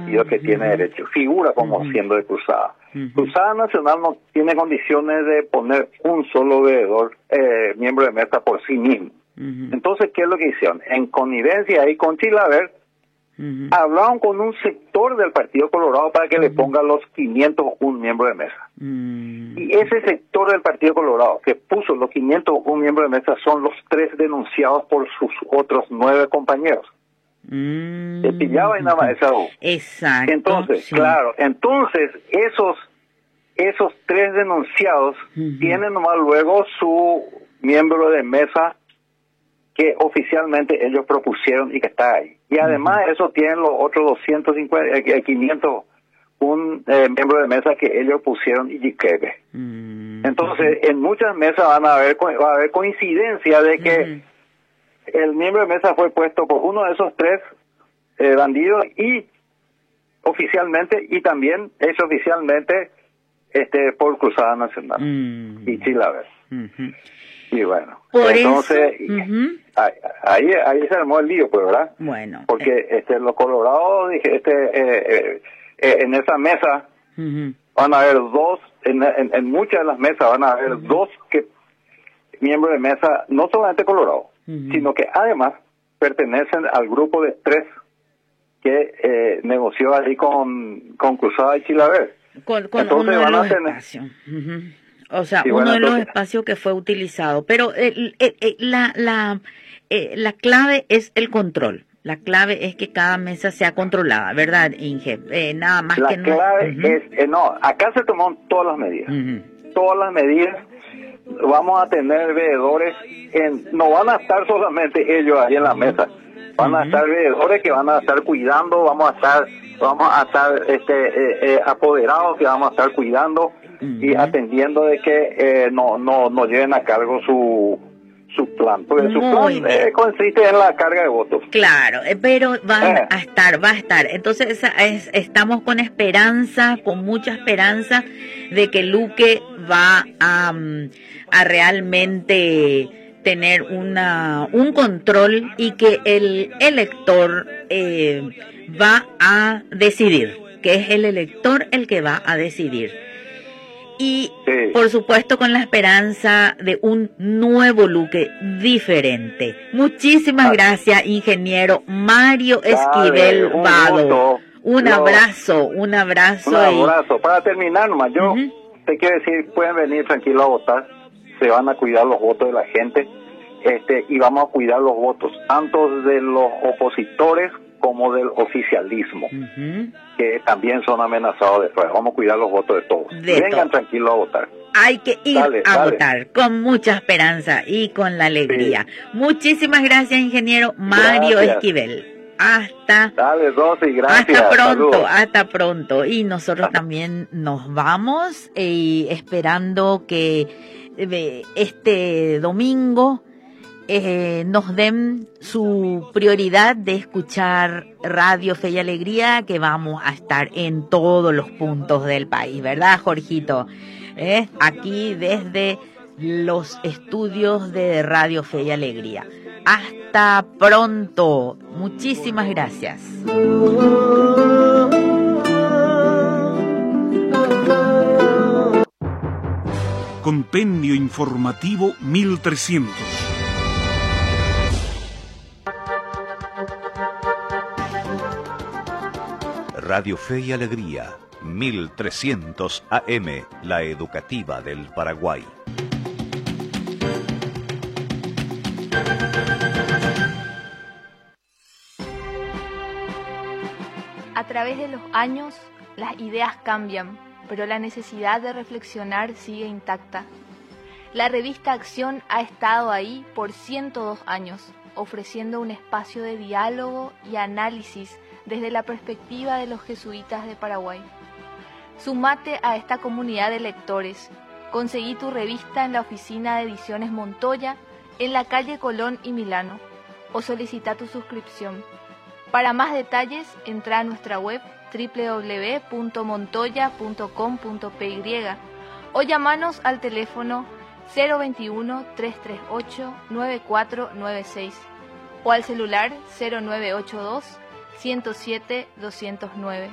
partido que tiene derecho, figura como siendo de Cruzada. Cruzada Nacional no tiene condiciones de poner un solo veedor, miembro de mesa por sí mismo. Entonces, ¿qué es lo que hicieron? En connivencia ahí con Chilaver, hablaron con un sector del Partido Colorado para que le ponga los 501 miembros de mesa. Y ese sector del Partido Colorado que puso los 501 miembros de mesa son los 3 denunciados por sus otros 9 compañeros. Se pillaba en la mesa. Exacto. Entonces, claro, entonces esos 3 denunciados tienen nomás luego su miembro de mesa que oficialmente ellos propusieron y que está ahí. Y además eso tienen los otros 500 miembros de mesa que ellos pusieron y quebe. Entonces, en muchas mesas va a haber coincidencia de que el miembro de mesa fue puesto por uno de esos 3 bandidos y oficialmente, y también extraoficialmente por Cruzada Nacional y Chilaver. Y bueno, por entonces ahí se armó el lío, pues, ¿verdad? Bueno, porque los colorados, en esa mesa van a haber 2, en muchas de las mesas van a haber 2 miembros de mesa, no solamente colorados, sino que además pertenecen al grupo de 3 que negoció ahí con Cruzada y Chilaver. Con entonces uno de van los a tener espacios. O sea, uno de los espacios que fue utilizado. Pero la clave es el control. La clave es que cada mesa sea controlada, ¿verdad, Inge? Nada más la que no. La clave es, acá se tomaron todas las medidas. Todas las medidas. Vamos a tener veedores, no van a estar solamente ellos ahí en la mesa. Van a estar veedores que van a estar cuidando, vamos a estar apoderados que vamos a estar cuidando y atendiendo de que no lleven a cargo su plan, porque su plan consiste en la carga de votos. Claro, pero va a estar. Entonces estamos con esperanza, con mucha esperanza de que Luque va a realmente tener un control y que el elector va a decidir, que es el elector el que va a decidir. Y por supuesto con la esperanza de un nuevo Luque diferente. Muchísimas gracias, ingeniero Mario Esquivel Vado. Un abrazo. Un abrazo. Para terminar nomás, yo te quiero decir, pueden venir tranquilos a votar, se van a cuidar los votos de la gente, y vamos a cuidar los votos tanto de los opositores como del oficialismo, que también son amenazados de fraude. Vamos a cuidar los votos de todos. Vengan tranquilos a votar. Hay que ir a votar con mucha esperanza y con la alegría. Muchísimas gracias, ingeniero Mario Esquivel. Dale, Rosy, gracias. Hasta pronto. Y nosotros también nos vamos esperando que este domingo nos den su prioridad de escuchar Radio Fe y Alegría, que vamos a estar en todos los puntos del país, ¿verdad, Jorgito? Aquí desde los estudios de Radio Fe y Alegría. Hasta pronto. Muchísimas gracias. Compendio Informativo 1300. Radio Fe y Alegría, 1300 AM, la educativa del Paraguay. A través de los años, las ideas cambian, pero la necesidad de reflexionar sigue intacta. La revista Acción ha estado ahí por 102 años, ofreciendo un espacio de diálogo y análisis desde la perspectiva de los jesuitas de Paraguay. Sumate a esta comunidad de lectores. Conseguí tu revista en la oficina de Ediciones Montoya, en la calle Colón y Milano, o solicita tu suscripción. Para más detalles, entra a nuestra web www.montoya.com.py o llamanos al teléfono 021-338-9496 o al celular 0982 107 209.